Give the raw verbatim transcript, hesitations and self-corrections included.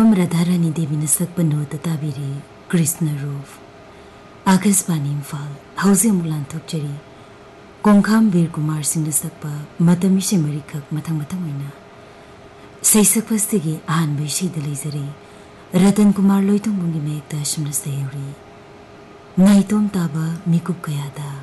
ꯁꯩꯔꯦꯡꯐꯝ ꯔꯥꯙꯥꯔꯥꯅꯤ ꯗꯦꯕꯤꯅ ꯁꯛꯄ ꯅꯣꯠꯇ ꯇꯥꯕꯤꯔꯤ ꯀ꯭ꯔꯤꯁꯅ ꯔꯨꯞ आकाशवाणी इम्फाल हौजे अमुक लांथोकचरी कोंखाम वीर कुमार सिंह सकपा मतमिशे मरिखक मथंग मथंग ओइना सैसकपस्तिगी अहानबे इशैदा लेजरी रतन कुमार लोइतोंगुंगी मेयकता असुमना सैयौरी नाइतोम ताबा मिकुप कयादा